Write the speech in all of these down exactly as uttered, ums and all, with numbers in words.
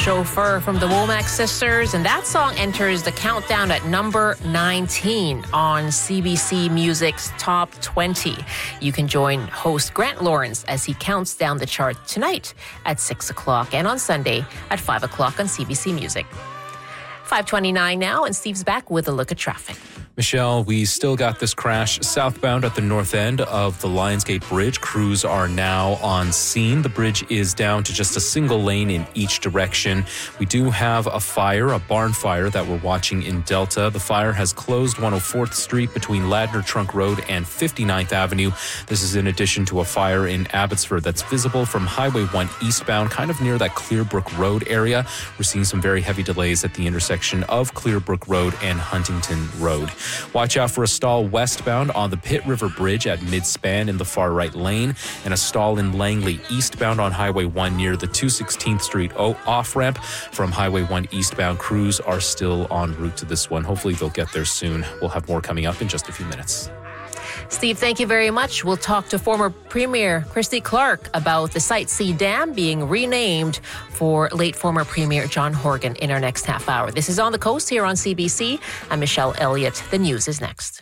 Chauffeur from the Womack Sisters, and that song enters the countdown at number nineteen on C B C Music's Top twenty. You can join host Grant Lawrence as he counts down the chart tonight at six o'clock and on Sunday at five o'clock on C B C Music. five twenty-nine now, and Steve's back with a look at traffic. Michelle, we still got this crash southbound at the north end of the Lionsgate Bridge. Crews are now on scene. The bridge is down to just a single lane in each direction. We do have a fire, a barn fire that we're watching in Delta. The fire has closed one oh fourth Street between Ladner Trunk Road and fifty-ninth Avenue. This is in addition to a fire in Abbotsford that's visible from Highway one eastbound, kind of near that Clearbrook Road area. We're seeing some very heavy delays at the intersection of Clearbrook Road and Huntington Road. Watch out for a stall westbound on the Pitt River Bridge at mid-span in the far right lane, and a stall in Langley eastbound on Highway one near the two sixteenth Street off-ramp from Highway one eastbound. Crews are still en route to this one. Hopefully they'll get there soon. We'll have more coming up in just a few minutes. Steve, thank you very much. We'll talk to former Premier Christy Clark about the Site C Dam being renamed for late former Premier John Horgan in our next half hour. This is On the Coast here on C B C. I'm Michelle Elliott. The news is next.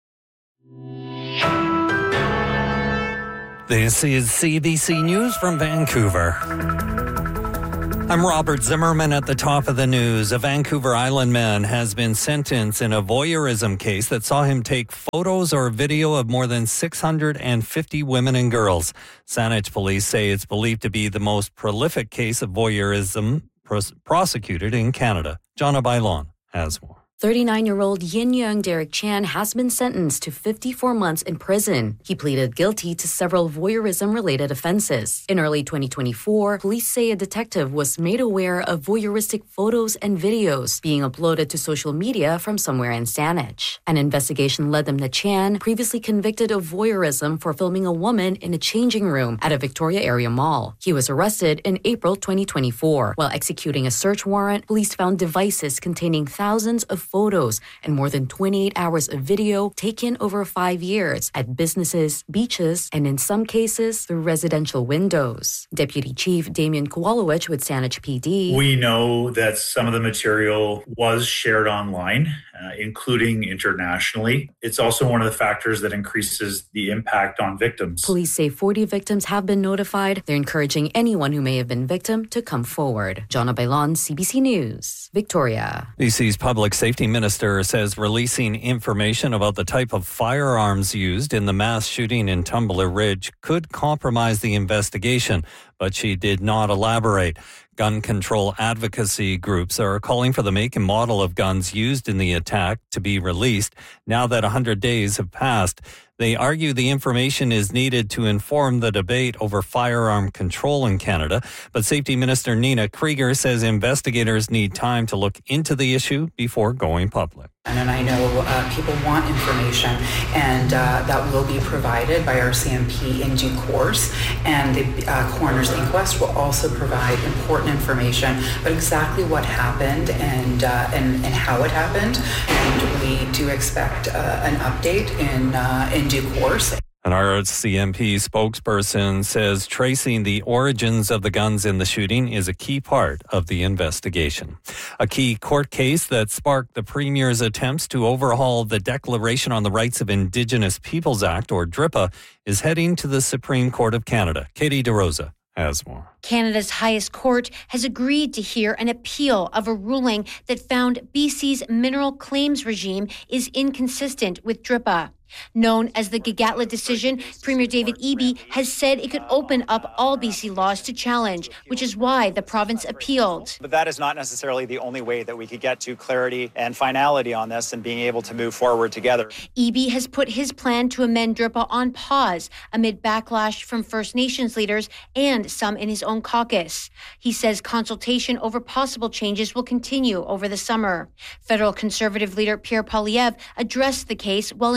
This is C B C News from Vancouver. I'm Robert Zimmerman at the top of the news. A Vancouver Island man has been sentenced in a voyeurism case that saw him take photos or video of more than six hundred fifty women and girls. Saanich police say it's believed to be the most prolific case of voyeurism pros- prosecuted in Canada. Jonna Bailon has more. thirty-nine-year-old Yin Young Derek Chan has been sentenced to fifty-four months in prison. He pleaded guilty to several voyeurism-related offenses. In early twenty twenty-four, police say a detective was made aware of voyeuristic photos and videos being uploaded to social media from somewhere in Saanich. An investigation led them to Chan, previously convicted of voyeurism for filming a woman in a changing room at a Victoria area mall. He was arrested in April twenty twenty-four. While executing a search warrant, police found devices containing thousands of photos and more than twenty-eight hours of video taken over five years at businesses, beaches, and in some cases through residential windows. Deputy Chief Damien Kowalowicz with Saanich P D. We know that some of the material was shared online, uh, including internationally. It's also one of the factors that increases the impact on victims. Police say forty victims have been notified. They're encouraging anyone who may have been victim to come forward. Jonna Bailon, C B C News, Victoria. B C's public safety minister says releasing information about the type of firearms used in the mass shooting in Tumbler Ridge could compromise the investigation, but she did not elaborate. Gun control advocacy groups are calling for the make and model of guns used in the attack to be released now that one hundred days have passed. They argue the information is needed to inform the debate over firearm control in Canada, but Safety Minister Nina Krieger says investigators need time to look into the issue before going public. And I know uh, people want information, and uh, that will be provided by our C M P in due course. And the uh, coroner's inquest will also provide important information about exactly what happened and uh, and, and how it happened. And we do expect uh, an update in uh, in due course. An R C M P spokesperson says tracing the origins of the guns in the shooting is a key part of the investigation. A key court case that sparked the Premier's attempts to overhaul the Declaration on the Rights of Indigenous Peoples Act, or D R I P A, is heading to the Supreme Court of Canada. Katie DeRosa has more. Canada's highest court has agreed to hear an appeal of a ruling that found B C's mineral claims regime is inconsistent with D R I P A. Known as the Gagatla decision, Premier David Eby has said it could open up all B C laws to challenge, which is why the province appealed. But that is not necessarily the only way that we could get to clarity and finality on this and being able to move forward together. Eby has put his plan to amend D R I P A on pause amid backlash from First Nations leaders and some in his own caucus. He says consultation over possible changes will continue over the summer. Federal Conservative leader Pierre Poilievre addressed the case while in North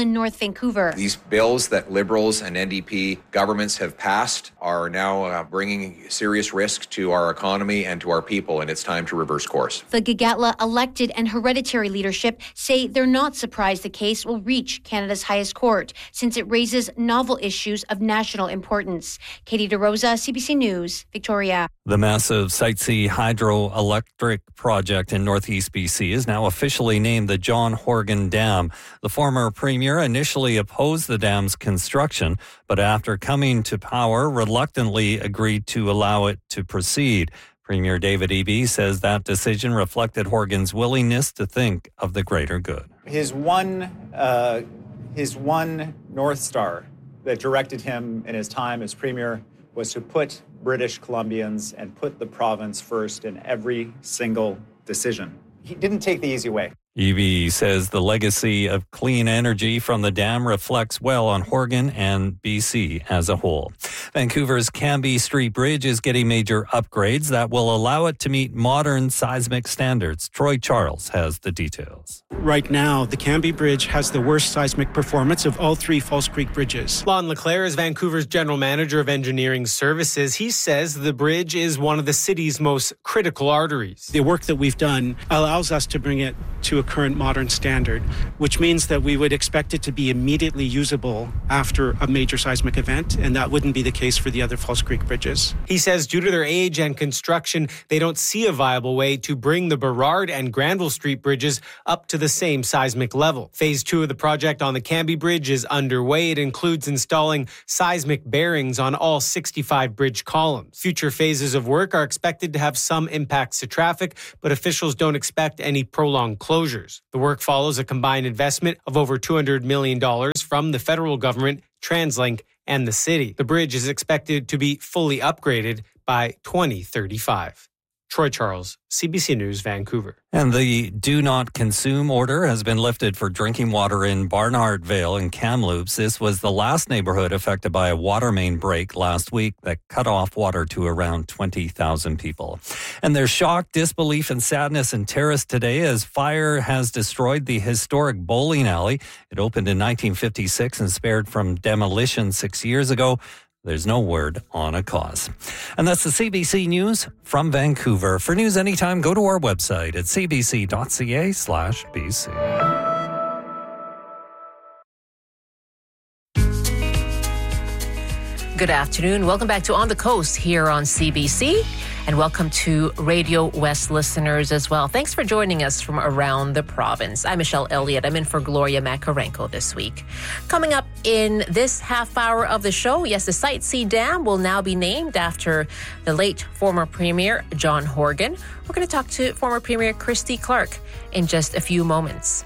Vancouver. These bills that Liberals and N D P governments have passed are now uh, bringing serious risk to our economy and to our people, and it's time to reverse course. The Gaghatla elected and hereditary leadership say they're not surprised the case will reach Canada's highest court, since it raises novel issues of national importance. Katie DeRosa, C B C News, Victoria. The massive Site C hydroelectric project in northeast B C is now officially named the John Horgan Dam. The former premier initially opposed the dam's construction, but after coming to power, reluctantly agreed to allow it to proceed. Premier David Eby says that decision reflected Horgan's willingness to think of the greater good. His one, uh, his one North Star that directed him in his time as premier was to put British Columbians and put the province first in every single decision. He didn't take the easy way. Eby says the legacy of clean energy from the dam reflects well on Horgan and B C as a whole. Vancouver's Cambie Street Bridge is getting major upgrades that will allow it to meet modern seismic standards. Troy Charles has the details. Right now, the Cambie Bridge has the worst seismic performance of all three False Creek bridges. Lon Leclerc is Vancouver's general manager of engineering services. He says the bridge is one of the city's most critical arteries. The work that we've done allows us to bring it to a current modern standard, which means that we would expect it to be immediately usable after a major seismic event, and that wouldn't be the case for the other False Creek bridges. He says due to their age and construction, they don't see a viable way to bring the Burrard and Granville Street bridges up to the same seismic level. Phase two of the project on the Cambie Bridge is underway. It includes installing seismic bearings on all sixty-five bridge columns. Future phases of work are expected to have some impacts to traffic, but officials don't expect any prolonged closures. The work follows a combined investment of over two hundred million dollars from the federal government, TransLink, and the city. The bridge is expected to be fully upgraded by twenty thirty-five. Troy Charles, C B C News, Vancouver. And the do not consume order has been lifted for drinking water in Barnhart Vale and Kamloops. This was the last neighborhood affected by a water main break last week that cut off water to around twenty thousand people. And there's shock, disbelief, and sadness in Terrace today as fire has destroyed the historic bowling alley. It opened in nineteen fifty-six and spared from demolition six years ago. There's no word on a cause. And that's the C B C News from Vancouver. For news anytime, go to our website at cbc.ca slash BC. Good afternoon. Welcome back to On the Coast here on C B C. And welcome to Radio West listeners as well. Thanks for joining us from around the province. I'm Michelle Elliott. I'm in for Gloria Makarenko this week. Coming up in this half hour of the show, yes, the Site C Dam will now be named after the late former Premier John Horgan. We're going to talk to former Premier Christy Clark in just a few moments.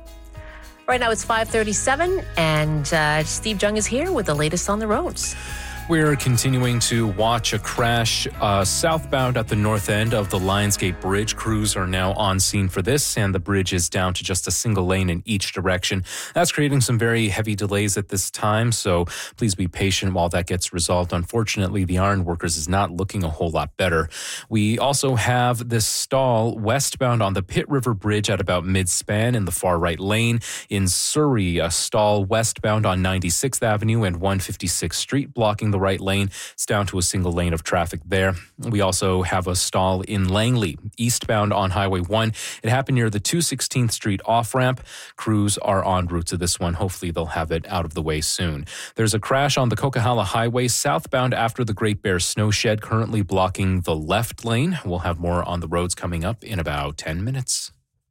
Right now it's five thirty-seven, and uh, Steve Jung is here with the latest on the roads. We're continuing to watch a crash uh, southbound at the north end of the Lionsgate Bridge. Crews are now on scene for this, and the bridge is down to just a single lane in each direction. That's creating some very heavy delays at this time, so please be patient while that gets resolved. Unfortunately, the iron workers is not looking a whole lot better. We also have this stall westbound on the Pitt River Bridge at about mid-span in the far right lane. In Surrey, a stall westbound on ninety-sixth Avenue and one hundred fifty-sixth Street blocking the the right lane. It's down to a single lane of traffic there. We also have a stall in Langley, eastbound on Highway one. It happened near the two hundred sixteenth Street off-ramp. Crews are en route to this one. Hopefully they'll have it out of the way soon. There's a crash on the Coquihalla Highway southbound after the Great Bear Snow Shed, currently blocking the left lane. We'll have more on the roads coming up in about ten minutes.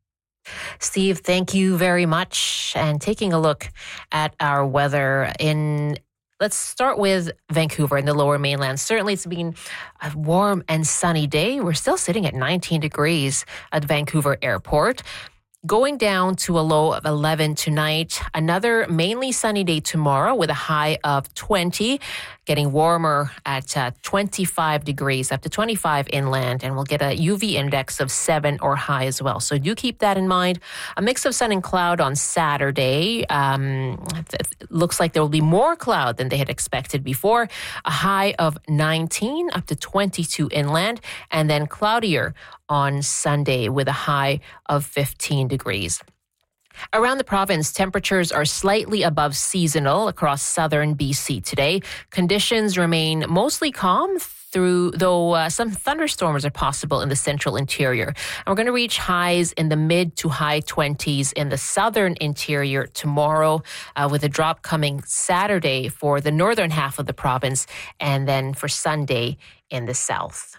Steve, thank you very much. And taking a look at our weather in Let's start with Vancouver and the Lower Mainland. Certainly it's been a warm and sunny day. We're still sitting at nineteen degrees at Vancouver Airport. Going down to a low of eleven tonight. Another mainly sunny day tomorrow with a high of twenty. Getting warmer at uh, twenty-five degrees, up to twenty-five inland. And we'll get a U V index of seven or high as well. So do keep that in mind. A mix of sun and cloud on Saturday. Um, it looks like there will be more cloud than they had expected before. A high of nineteen, up to twenty-two inland. And then cloudier on Sunday with a high of fifteen degrees. Around the province, temperatures are slightly above seasonal across southern B C today. Conditions remain mostly calm, through though uh, some thunderstorms are possible in the central interior. And we're going to reach highs in the mid to high twenties in the southern interior tomorrow, uh, with a drop coming Saturday for the northern half of the province, and then for Sunday in the south.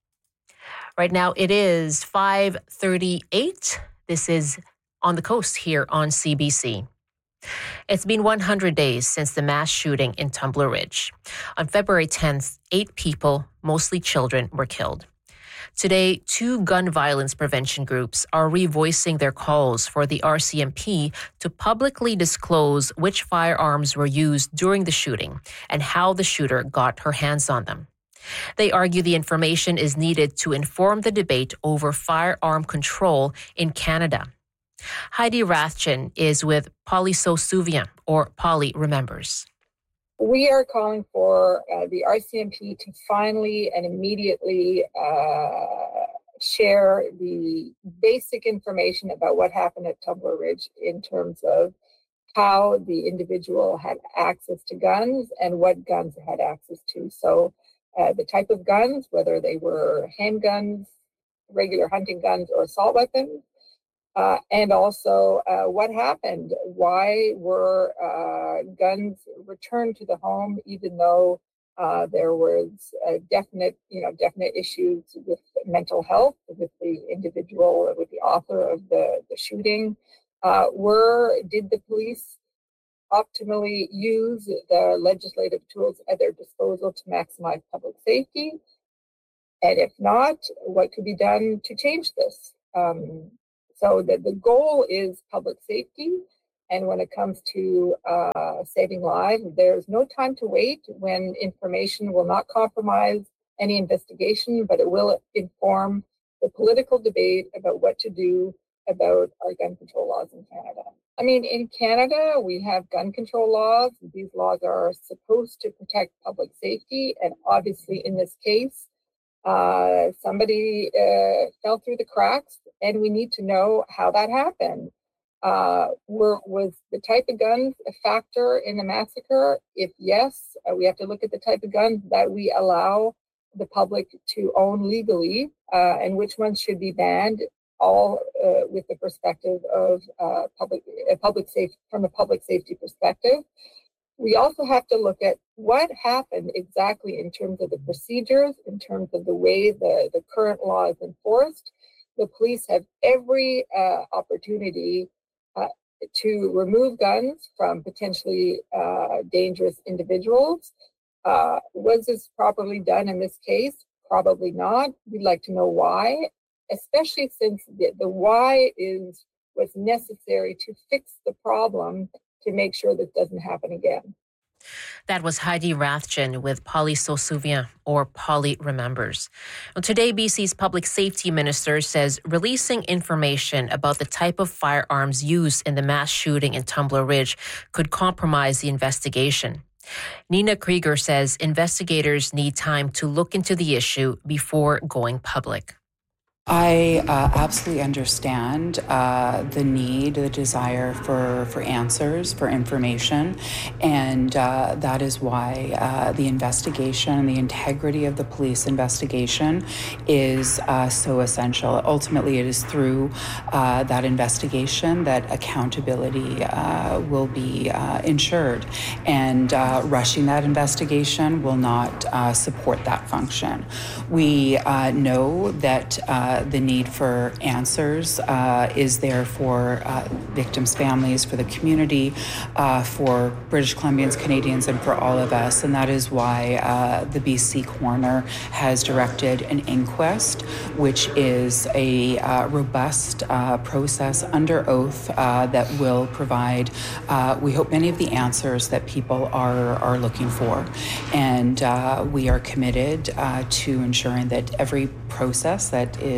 Right now it is five thirty-eight. This is On the Coast here on C B C. It's been one hundred days since the mass shooting in Tumbler Ridge. On February tenth, eight people, mostly children, were killed. Today, two gun violence prevention groups are revoicing their calls for the R C M P to publicly disclose which firearms were used during the shooting and how the shooter got her hands on them. They argue the information is needed to inform the debate over firearm control in Canada. Heidi Rathjen is with Polly So Souvient, or Polly Remembers. We are calling for uh, the R C M P to finally and immediately uh, share the basic information about what happened at Tumbler Ridge in terms of how the individual had access to guns and what guns they had access to. So uh, the type of guns, whether they were handguns, regular hunting guns, or assault weapons, Uh, and also, uh, what happened? Why were uh, guns returned to the home, even though uh, there was a definite, you know, definite issues with mental health, with the individual, with the author of the, the shooting? Uh, were did the police optimally use the legislative tools at their disposal to maximize public safety? And if not, what could be done to change this? Um, So that the goal is public safety, and when it comes to uh, saving lives, there's no time to wait when information will not compromise any investigation, but it will inform the political debate about what to do about our gun control laws in Canada. I mean, in Canada, we have gun control laws. These laws are supposed to protect public safety, and obviously in this case, Uh, somebody uh, fell through the cracks, and we need to know how that happened. Uh, were, was the type of guns a factor in the massacre? If yes, uh, we have to look at the type of guns that we allow the public to own legally, uh, and which ones should be banned, all uh, with the perspective of uh, public, uh, public safety, from a public safety perspective. We also have to look at what happened exactly in terms of the procedures, in terms of the way the, the current law is enforced. The police have every uh, opportunity uh, to remove guns from potentially uh, dangerous individuals. Uh, was this properly done in this case? Probably not. We'd like to know why, especially since the, the why is what's necessary to fix the problem, to make sure this doesn't happen again. That was Heidi Rathjen with Polly So Souvient, or Polly Remembers. Well, today, B C's public safety minister says releasing information about the type of firearms used in the mass shooting in Tumbler Ridge could compromise the investigation. Nina Krieger says investigators need time to look into the issue before going public. I uh, absolutely understand uh, the need, the desire for, for answers, for information, and uh, that is why uh, the investigation, the integrity of the police investigation is uh, so essential. Ultimately, it is through uh, that investigation that accountability uh, will be uh, ensured, and uh, rushing that investigation will not uh, support that function. We uh, know that uh, the need for answers uh, is there for uh, victims' families, for the community, uh, for British Columbians, Canadians, and for all of us. And that is why uh, the B C coroner has directed an inquest, which is a uh, robust uh, process under oath uh, that will provide, uh, we hope, many of the answers that people are, are looking for. And uh, we are committed uh, to ensuring that every process that is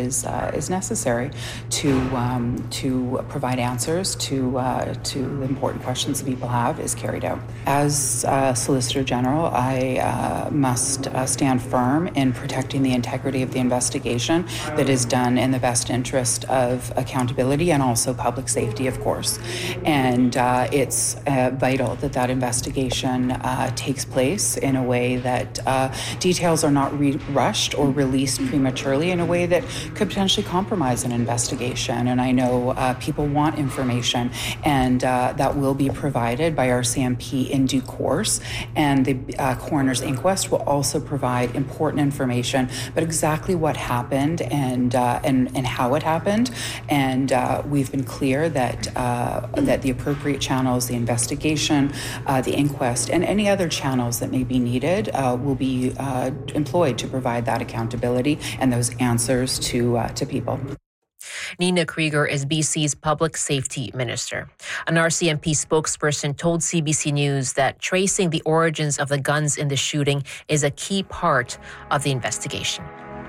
is uh, is necessary to um, to provide answers to uh, to the important questions that people have is carried out. As uh, Solicitor General, I uh, must uh, stand firm in protecting the integrity of the investigation that is done in the best interest of accountability and also public safety, of course. And uh, it's uh, vital that that investigation uh, takes place in a way that uh, details are not re- rushed or released prematurely in a way that could potentially compromise an investigation. And I know uh, people want information, and uh, that will be provided by our C M P in due course. And the uh, coroner's inquest will also provide important information about exactly what happened and uh, and and how it happened. And uh, we've been clear that uh, that the appropriate channels, the investigation, uh, the inquest, and any other channels that may be needed uh, will be uh, employed to provide that accountability and those answers to uh, to people. Nina Krieger is B C's Public Safety Minister. An R C M P spokesperson told C B C News that tracing the origins of the guns in the shooting is a key part of the investigation.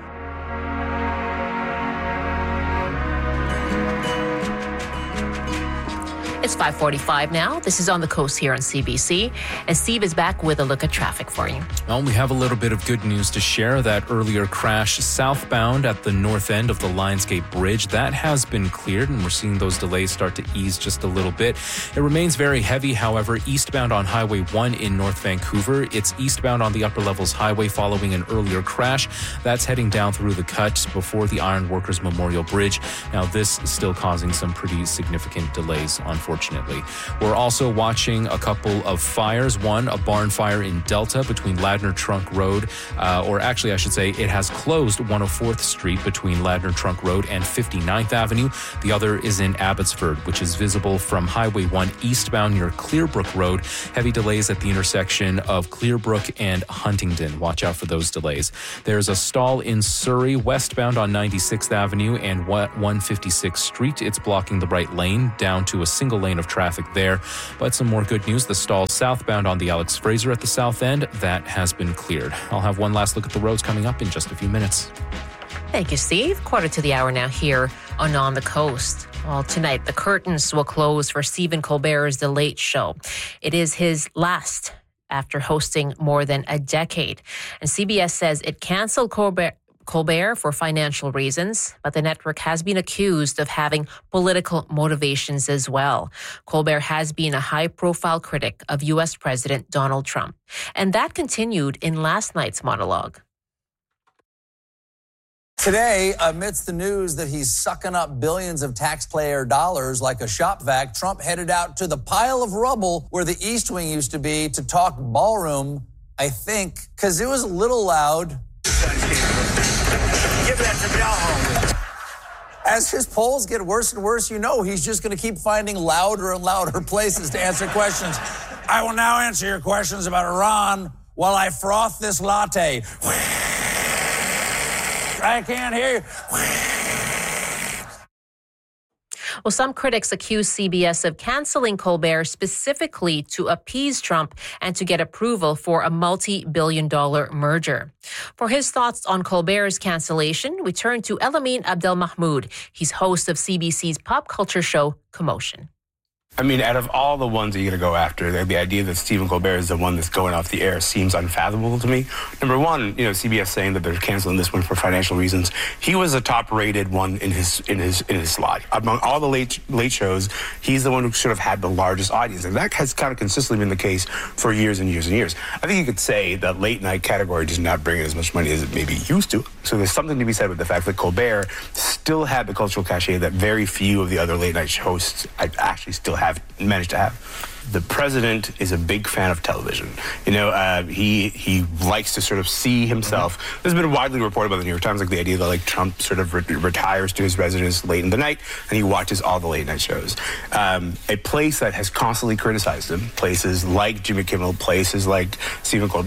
It's five forty-five now. This is On the Coast here on C B C. And Steve is back with a look at traffic for you. Well, we have a little bit of good news to share. That earlier crash southbound at the north end of the Lionsgate Bridge, that has been cleared, and we're seeing those delays start to ease just a little bit. It remains very heavy, however, eastbound on Highway one in North Vancouver. It's eastbound on the Upper Levels Highway following an earlier crash. That's heading down through the cut before the Ironworkers Memorial Bridge. Now, this is still causing some pretty significant delays, unfortunately. Unfortunately. We're also watching a couple of fires. One, a barn fire in Delta between Ladner Trunk Road, uh, or actually I should say it has closed one oh fourth Street between Ladner Trunk Road and fifty-ninth Avenue. The other is in Abbotsford, which is visible from Highway one eastbound near Clearbrook Road. Heavy delays at the intersection of Clearbrook and Huntingdon. Watch out for those delays. There's a stall in Surrey westbound on ninety-sixth Avenue and one hundred fifty-sixth Street. It's blocking the right lane down to a single lane of traffic there. But some more good news. The stall southbound on the Alex Fraser at the south end, that has been cleared. I'll have one last look at the roads coming up in just a few minutes. Thank you, Steve. Quarter to the hour now here on On the Coast. Well, tonight, the curtains will close for Stephen Colbert's The Late Show. It is his last after hosting more than a decade. And C B S says it canceled Colbert Colbert for financial reasons, but the network has been accused of having political motivations as well. Colbert has been a high-profile critic of U S President Donald Trump, and that continued in last night's monologue. Today, amidst the news that he's sucking up billions of taxpayer dollars like a shop vac, Trump headed out to the pile of rubble where the East Wing used to be to talk ballroom, I think, because it was a little loud. Give that to Bell. As his polls get worse and worse, you know he's just going to keep finding louder and louder places to answer questions. I will now answer your questions about Iran while I froth this latte. I can't hear you. Well, some critics accuse C B S of canceling Colbert specifically to appease Trump and to get approval for a multi-billion dollar merger. For his thoughts on Colbert's cancellation, we turn to Elamin Abdelmahmoud. He's host of C B C's pop culture show, Commotion. I mean, out of all the ones that you're going to go after, the, the idea that Stephen Colbert is the one that's going off the air seems unfathomable to me. Number one, you know, C B S saying that they're canceling this one for financial reasons. He was a top-rated one in his in his in his slot. Among all the late late shows, he's the one who sort of had the largest audience, and that has kind of consistently been the case for years and years and years. I think you could say that late night category does not bring in as much money as it maybe used to. So there's something to be said with the fact that Colbert still had the cultural cachet that very few of the other late night hosts actually still have. Managed to have. The president is a big fan of television. You know, uh, he he likes to sort of see himself. Mm-hmm. There's been widely reported by the New York Times, like the idea that like Trump sort of re- retires to his residence late in the night and he watches all the late night shows. Um, a place that has constantly criticized him, places like Jimmy Kimmel, places like Stephen Colbert,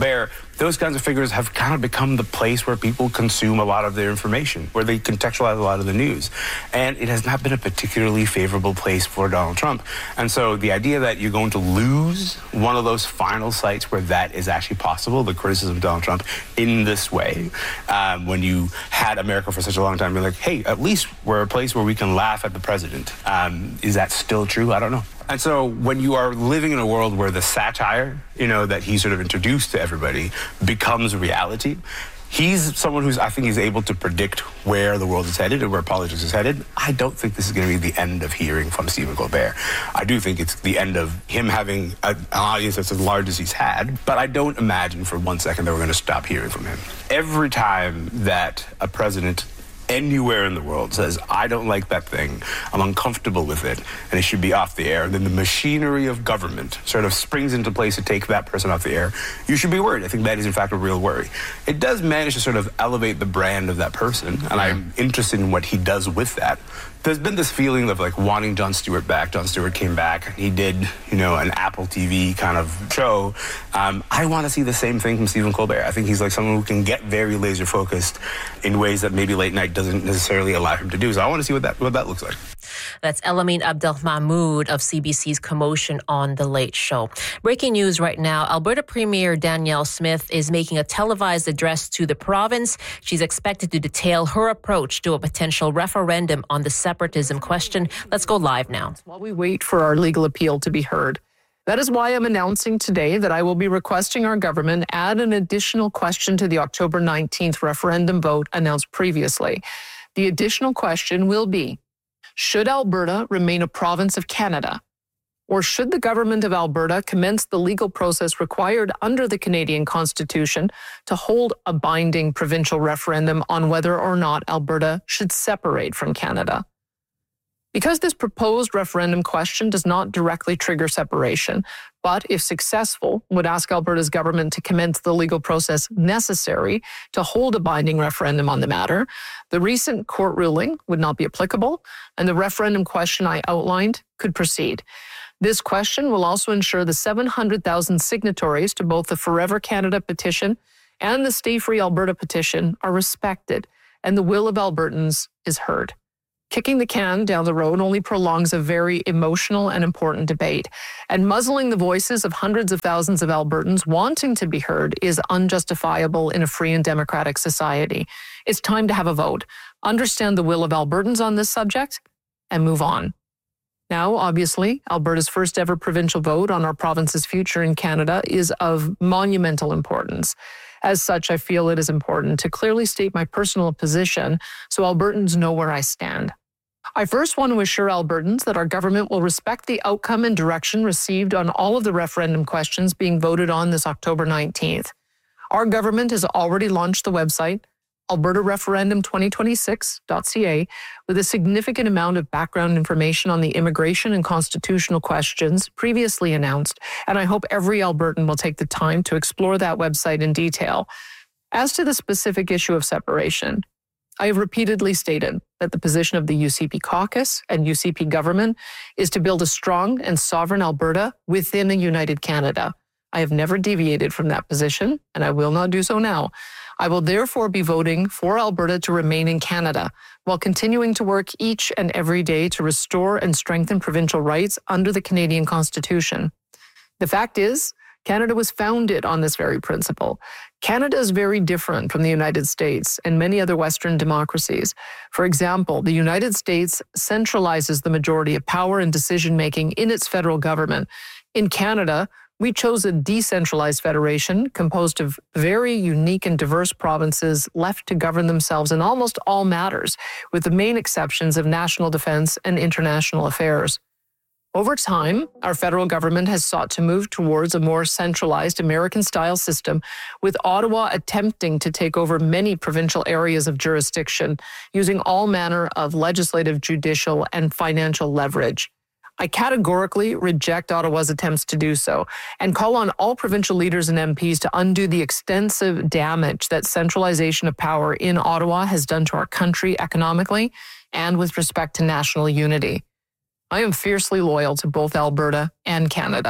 those kinds of figures have kind of become the place where people consume a lot of their information, where they contextualize a lot of the news. And it has not been a particularly favorable place for Donald Trump. And so the idea that you're going to lose one of those final sites where that is actually possible, the criticism of Donald Trump in this way, um, when you had America for such a long time, be like, hey, at least we're a place where we can laugh at the president. Um, is that still true? I don't know. And so when you are living in a world where the satire, you know, that he sort of introduced to everybody becomes reality, he's someone who's, I think he's able to predict where the world is headed and where politics is headed. I don't think this is going to be the end of hearing from Stephen Colbert. I do think it's the end of him having a, an audience that's as large as he's had, but I don't imagine for one second that we're going to stop hearing from him. Every time that a president anywhere in the world says, I don't like that thing, I'm uncomfortable with it, and it should be off the air, and then the machinery of government sort of springs into place to take that person off the air, you should be worried. I think that is, in fact, a real worry. It does manage to sort of elevate the brand of that person, and I'm interested in what he does with that. There's been this feeling of like wanting Jon Stewart back. Jon Stewart came back. He did, you know, an Apple T V kind of show. Um, I want to see the same thing from Stephen Colbert. I think he's like someone who can get very laser focused in ways that maybe late night doesn't necessarily allow him to do. So I want to see what that what that looks like. That's Elamin Abdelmahmoud of C B C's Commotion on The Late Show. Breaking news right now, Alberta Premier Danielle Smith is making a televised address to the province. She's expected to detail her approach to a potential referendum on the separatism question. Let's go live now. While we wait for our legal appeal to be heard. That is why I'm announcing today that I will be requesting our government add an additional question to the October nineteenth referendum vote announced previously. The additional question will be, should Alberta remain a province of Canada? Or should the government of Alberta commence the legal process required under the Canadian Constitution to hold a binding provincial referendum on whether or not Alberta should separate from Canada? Because this proposed referendum question does not directly trigger separation, but if successful, would ask Alberta's government to commence the legal process necessary to hold a binding referendum on the matter, the recent court ruling would not be applicable, and the referendum question I outlined could proceed. This question will also ensure the seven hundred thousand signatories to both the Forever Canada petition and the Stay Free Alberta petition are respected, and the will of Albertans is heard. Kicking the can down the road only prolongs a very emotional and important debate, and muzzling the voices of hundreds of thousands of Albertans wanting to be heard is unjustifiable in a free and democratic society. It's time to have a vote, understand the will of Albertans on this subject, and move on. Now, obviously, Alberta's first ever provincial vote on our province's future in Canada is of monumental importance. As such, I feel it is important to clearly state my personal position so Albertans know where I stand. I first want to assure Albertans that our government will respect the outcome and direction received on all of the referendum questions being voted on this October nineteenth. Our government has already launched the website, alberta referendum twenty twenty-six dot c a, with a significant amount of background information on the immigration and constitutional questions previously announced, and I hope every Albertan will take the time to explore that website in detail. As to the specific issue of separation, I have repeatedly stated that the position of the U C P caucus and U C P government is to build a strong and sovereign Alberta within a united Canada. I have never deviated from that position, and I will not do so now. I will therefore be voting for Alberta to remain in Canada, while continuing to work each and every day to restore and strengthen provincial rights under the Canadian Constitution. The fact is, Canada was founded on this very principle. Canada is very different from the United States and many other Western democracies. For example, the United States centralizes the majority of power and decision-making in its federal government. In Canada, we chose a decentralized federation composed of very unique and diverse provinces left to govern themselves in almost all matters, with the main exceptions of national defense and international affairs. Over time, our federal government has sought to move towards a more centralized American-style system, with Ottawa attempting to take over many provincial areas of jurisdiction, using all manner of legislative, judicial, and financial leverage. I categorically reject Ottawa's attempts to do so and call on all provincial leaders and M Ps to undo the extensive damage that centralization of power in Ottawa has done to our country economically and with respect to national unity. I am fiercely loyal to both Alberta and Canada,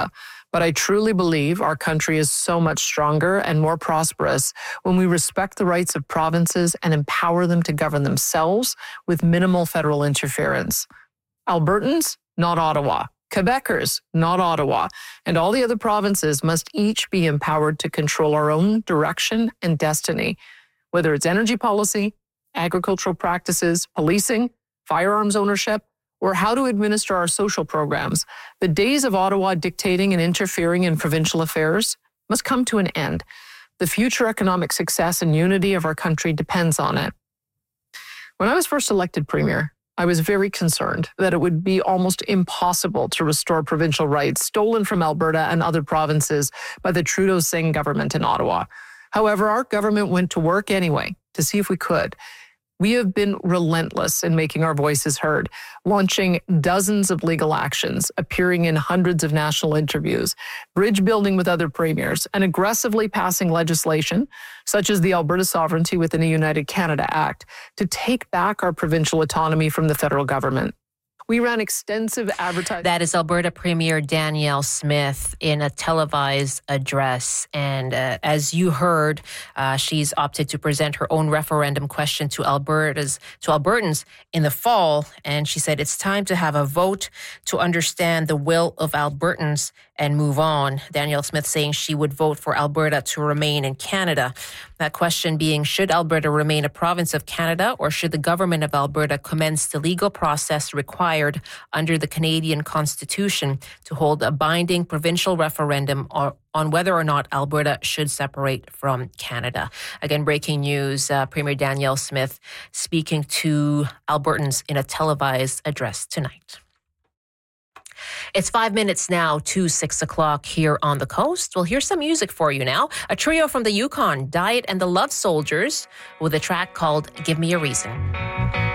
But I truly believe our country is so much stronger and more prosperous when we respect the rights of provinces and empower them to govern themselves with minimal federal interference. Albertans, not Ottawa. Quebecers, not Ottawa. And all the other provinces must each be empowered to control our own direction and destiny, whether it's energy policy, agricultural practices, policing, firearms ownership, or how to administer our social programs. The days of Ottawa dictating and interfering in provincial affairs must come to an end. The future economic success and unity of our country depends on it. When I was first elected Premier, I was very concerned that it would be almost impossible to restore provincial rights stolen from Alberta and other provinces by the Trudeau-Singh government in Ottawa. However, our government went to work anyway to see if we could. We have been relentless in making our voices heard, launching dozens of legal actions, appearing in hundreds of national interviews, bridge building with other premiers, and aggressively passing legislation, such as the Alberta Sovereignty Within a United Canada Act, to take back our provincial autonomy from the federal government. We ran extensive advertising. That is Alberta Premier Danielle Smith in a televised address. And uh, as you heard, uh, she's opted to present her own referendum question to Alberta's to Albertans in the fall. And she said it's time to have a vote to understand the will of Albertans and move on. Danielle Smith saying she would vote for Alberta to remain in Canada. That question being, should Alberta remain a province of Canada, or should the government of Alberta commence the legal process required under the Canadian Constitution to hold a binding provincial referendum or, on whether or not Alberta should separate from Canada? Again, breaking news, uh, Premier Danielle Smith speaking to Albertans in a televised address tonight. It's five minutes now to six o'clock here on the coast. Well, here's some music for you now. A trio from the Yukon, Diet and the Love Soldiers, with a track called Give Me a Reason.